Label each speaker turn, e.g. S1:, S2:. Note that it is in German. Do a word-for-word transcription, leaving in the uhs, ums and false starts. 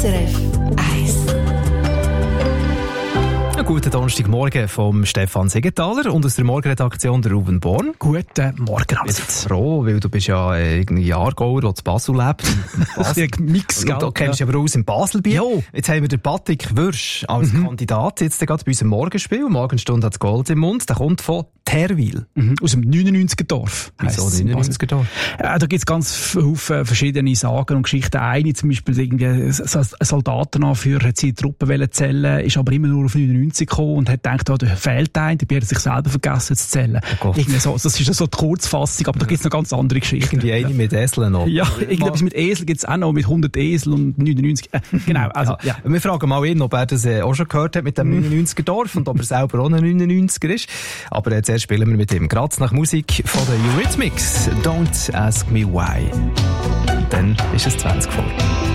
S1: S R F eins.
S2: Guten Donnerstagmorgen vom Stefan Siegenthaler und aus der Morgenredaktion der Ruben Born.
S3: Guten Morgen.
S2: Ich bin froh, weil du bist ja äh, irgendwie Jahrgauer, der zu Basel lebt.
S3: Basel. Mix,
S2: und du kennst dich aber aus im Baselbier.
S3: Jo.
S2: Jetzt haben wir den Patrick Wörsch als mhm. Kandidat jetzt gerade bei unserem Morgenspiel. Morgenstunde hat das Gold im Mund. Der kommt von Terwil.
S3: Mhm. Aus dem neunundneunziger Dorf.
S2: Wieso neunundneunziger Dorf?
S3: Ja, da gibt es ganz viele verschiedene Sagen und Geschichten. Eine zum Beispiel, irgendwie ein Soldatenanführer hat seine Truppe zählen, ist aber immer nur auf neunundneunzig gekommen und hat gedacht, oh, da fehlt ein, dabei hat er sich selber vergessen zu zählen.
S2: Oh
S3: irgendwie so, das ist so die Kurzfassung, aber da gibt es noch ganz andere Geschichten.
S2: Irgendwie eine
S3: ja.
S2: mit Eseln noch.
S3: Ja, irgendetwas mit Esel gibt es auch noch, mit hundert Esel und neunundneunzig. Äh, genau, also, ja.
S2: ja. Wir fragen mal ihn, ob er das äh, auch schon gehört hat mit dem neunundneunziger Dorf und ob er selber auch ein neunundneunziger ist. Aber äh, zuerst spielen wir mit ihm. Gerade nach Musik von den Eurythmics. Don't ask me why. Dann ist es zwanzig vor.